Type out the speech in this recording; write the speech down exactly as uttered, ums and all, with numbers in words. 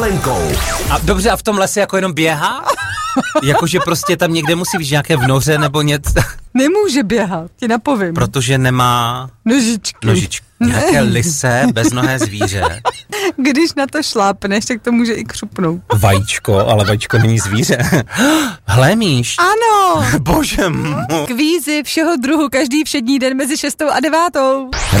Lenkou. A dobře, a v tom lese jako jenom běhá? Jakože prostě tam někde musí být nějaké v noře nebo něco. Nemůže běhat, ti napovím. Protože nemá nožičky. nožičky. Nějaké lise, beznohé zvíře. Když na to šlápneš, tak to může i křupnout. Vajíčko, ale vajíčko není zvíře. Hlemíš. Ano. Bože můj. Kvízy všeho druhu každý všední den mezi šestou a devátou.